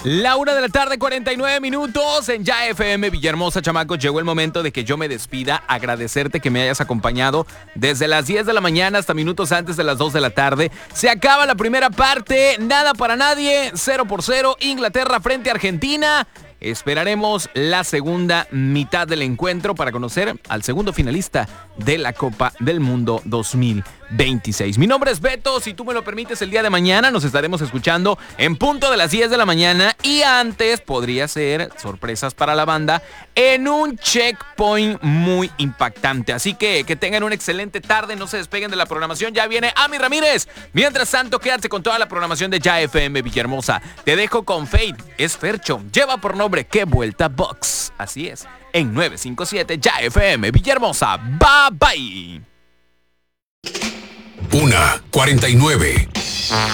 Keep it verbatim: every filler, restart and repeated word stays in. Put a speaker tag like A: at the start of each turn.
A: La una de la tarde, cuarenta y nueve minutos en Ya F M Villahermosa, chamacos. Llegó el momento de que yo me despida. Agradecerte que me hayas acompañado desde las diez de la mañana hasta minutos antes de las dos de la tarde. Se acaba la primera parte. Nada para nadie. Cero por cero. Inglaterra frente a Argentina. Esperaremos la segunda mitad del encuentro para conocer al segundo finalista de la Copa del Mundo dos mil veintiséis. Mi nombre es Beto, si tú me lo permites, el día de mañana nos estaremos escuchando en punto de las diez de la mañana y antes podría ser sorpresas para la banda en un checkpoint muy impactante. Así que que tengan una excelente tarde, no se despeguen de la programación, ya viene Ami Ramírez. Mientras tanto, quédate con toda la programación de Ya F M Villahermosa. Te dejo con Fade, es Fercho, lleva por nombre Qué Vuelta Box. Así es, en nueve cinco siete Ya F M Villahermosa. Bye bye.
B: Una cuarenta y nueve.